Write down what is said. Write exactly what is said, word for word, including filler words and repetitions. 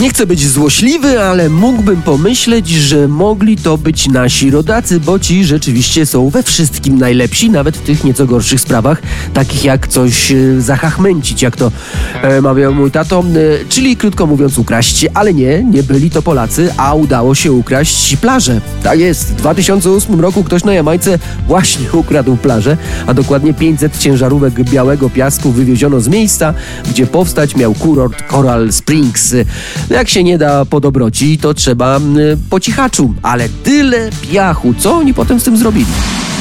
Nie chcę być złośliwy, ale mógłbym pomyśleć, że mogli to być nasi rodacy, bo ci rzeczywiście są we wszystkim najlepsi, nawet w tych nieco gorszych sprawach, takich jak coś e, zahachmęcić, jak to e, mawiał mój tato, e, czyli krótko mówiąc ukraść, ale nie, nie byli to Polacy, a udało się ukraść plażę. Tak jest, w dwa tysiące ósmym roku ktoś na Jamajce właśnie ukradł plażę, a dokładnie pięćset ciężarówek białego piasku wywieziono z miejsca, gdzie powstać miał kurort Coral Springs. Jak się nie da po dobroci, to trzeba po cichaczu, ale tyle piachu, co oni potem z tym zrobili?